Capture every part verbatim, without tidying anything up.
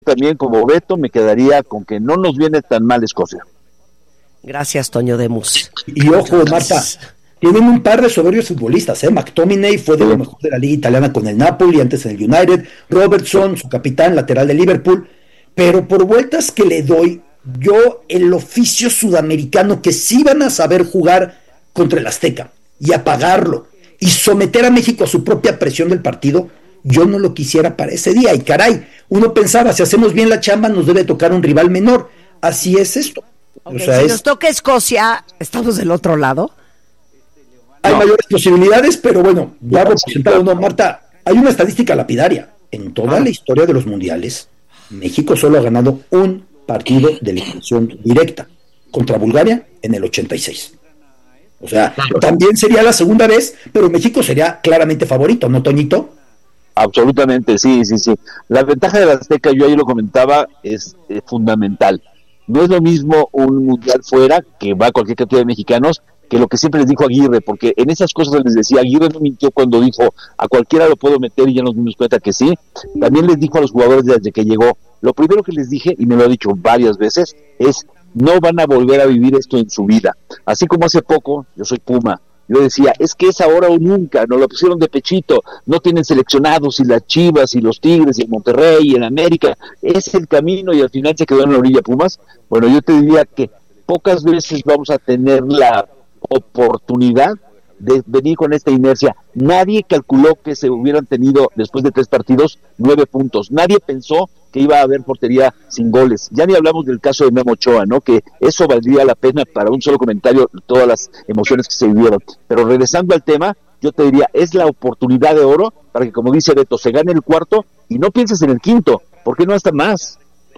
también como Beto me quedaría con que no nos viene tan mal Escocia. Gracias, Toño Demus. Y ojo, Marta, tienen un par de soberbios futbolistas, ¿eh? McTominay fue de lo mejor de la liga italiana con el Napoli, antes en el United, Robertson, su capitán, lateral de Liverpool, pero por vueltas que le doy, yo el oficio sudamericano que sí van a saber jugar contra el Azteca y apagarlo y someter a México a su propia presión del partido, yo no lo quisiera para ese día. Y caray, uno pensaba, si hacemos bien la chamba nos debe tocar un rival menor. Así es esto. Okay, o sea, si es... nos toca Escocia, ¿estamos del otro lado? Hay no. mayores posibilidades, pero bueno, ya representado, no, Marta, hay una estadística lapidaria. En toda ah. la historia de los mundiales, México solo ha ganado un partido de eliminación directa contra Bulgaria en el ochenta y seis. O sea, claro. también sería la segunda vez, pero México sería claramente favorito, ¿no, Toñito? Absolutamente, sí, sí, sí. La ventaja de la Azteca, yo ahí lo comentaba, es eh, fundamental. No es lo mismo un mundial fuera, que va a cualquier cantidad de mexicanos, que lo que siempre les dijo Aguirre, porque en esas cosas les decía, Aguirre no mintió cuando dijo, a cualquiera lo puedo meter y ya nos dimos cuenta que sí. También les dijo a los jugadores desde que llegó, lo primero que les dije, y me lo ha dicho varias veces, es no van a volver a vivir esto en su vida. Así como hace poco, yo soy Puma, yo decía, es que es ahora o nunca, nos lo pusieron de pechito, no tienen seleccionados y las Chivas y los Tigres y el Monterrey y el América, es el camino y al final se quedó en la orilla Pumas. Bueno, yo te diría que pocas veces vamos a tener la oportunidad de venir con esta inercia. Nadie calculó que se hubieran tenido, después de tres partidos, nueve puntos. Nadie pensó que iba a haber portería sin goles. Ya ni hablamos del caso de Memo Ochoa, ¿no? Que eso valdría la pena para un solo comentario, todas las emociones que se vivieron. Pero regresando al tema, yo te diría, es la oportunidad de oro para que, como dice Beto, se gane el cuarto y no pienses en el quinto. ¿Por qué no hasta más?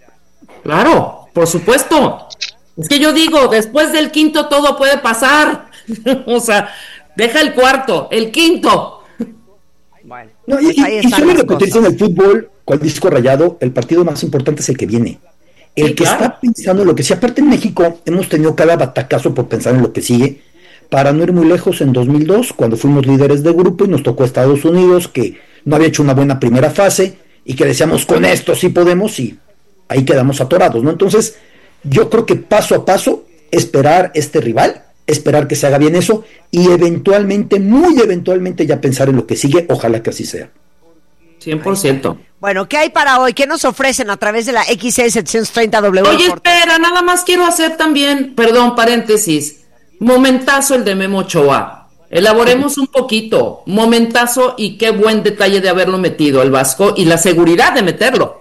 Claro, por supuesto. Es que yo digo, después del quinto todo puede pasar. O sea, deja el cuarto, el quinto. Bueno, no, y, pues y, y suele repetirse en el fútbol, cual disco rayado, el partido más importante es el que viene. El sí, que claro. está pensando en lo que sí. Aparte en México hemos tenido cada batacazo por pensar en lo que sigue. Para no ir muy lejos, en dos mil dos, cuando fuimos líderes de grupo y nos tocó Estados Unidos, que no había hecho una buena primera fase, y que decíamos, con esto sí podemos, y ahí quedamos atorados, ¿no? Entonces, yo creo que paso a paso, esperar este rival, esperar que se haga bien eso, y eventualmente, muy eventualmente ya pensar en lo que sigue, ojalá que así sea. cien por ciento. Bueno, ¿qué hay para hoy? ¿Qué nos ofrecen a través de la X C setecientos treinta W? Oye, espera, nada más quiero hacer también, perdón, paréntesis, momentazo el de Memo Ochoa. Elaboremos un poquito, momentazo y qué buen detalle de haberlo metido el Vasco y la seguridad de meterlo.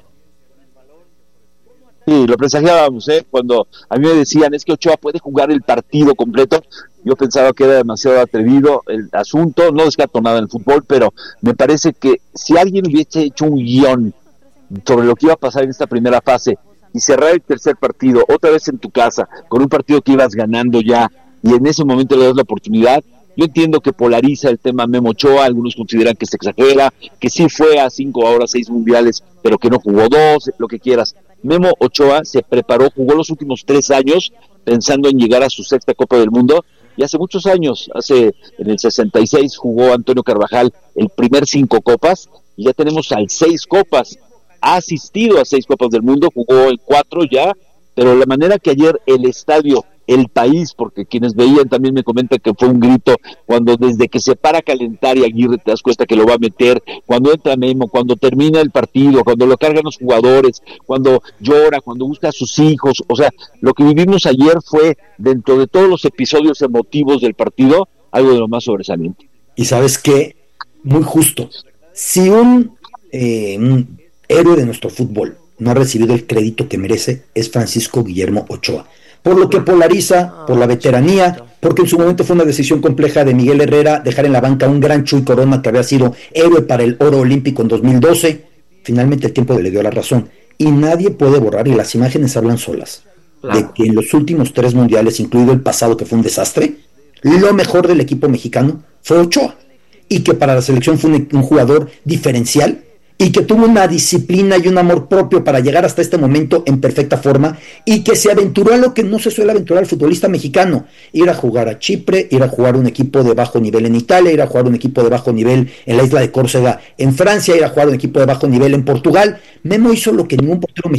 Sí, lo presagiábamos, ¿eh? Cuando a mí me decían, es que Ochoa puede jugar el partido completo, yo pensaba que era demasiado atrevido el asunto, no descarto nada en el fútbol, pero me parece que si alguien hubiese hecho un guión sobre lo que iba a pasar en esta primera fase y cerrar el tercer partido, otra vez en tu casa, con un partido que ibas ganando ya, y en ese momento le das la oportunidad, yo entiendo que polariza el tema Memo Ochoa, algunos consideran que se exagera, que sí fue a cinco, ahora seis mundiales, pero que no jugó dos, lo que quieras. Memo Ochoa se preparó, jugó los últimos tres años pensando en llegar a su sexta Copa del Mundo, y hace muchos años, hace en el sesenta y seis jugó Antonio Carvajal el primer cinco copas, y ya tenemos al seis copas, ha asistido a seis Copas del Mundo, jugó en cuatro ya, pero la manera que ayer el estadio, el país, porque quienes veían también me comentan que fue un grito, cuando desde que se para a calentar y Aguirre te das cuenta que lo va a meter, cuando entra Memo, cuando termina el partido, cuando lo cargan los jugadores, cuando llora, cuando busca a sus hijos, o sea, lo que vivimos ayer fue, dentro de todos los episodios emotivos del partido, algo de lo más sobresaliente. Y ¿sabes qué? Muy justo. Si un, eh, un héroe de nuestro fútbol no ha recibido el crédito que merece, es Francisco Guillermo Ochoa. Por lo que polariza, por la veteranía, porque en su momento fue una decisión compleja de Miguel Herrera dejar en la banca a un gran Chuy Corona que había sido héroe para el oro olímpico en dos mil doce. Finalmente el tiempo le dio la razón. Y nadie puede borrar, y las imágenes hablan solas, claro, de que en los últimos tres mundiales, incluido el pasado que fue un desastre, lo mejor del equipo mexicano fue Ochoa. Y que para la selección fue un, un jugador diferencial, y que tuvo una disciplina y un amor propio para llegar hasta este momento en perfecta forma, y que se aventuró a lo que no se suele aventurar al futbolista mexicano, ir a jugar a Chipre, ir a jugar un equipo de bajo nivel en Italia, ir a jugar un equipo de bajo nivel en la isla de Córcega en Francia, ir a jugar un equipo de bajo nivel en Portugal. Memo hizo lo que ningún portero mexicano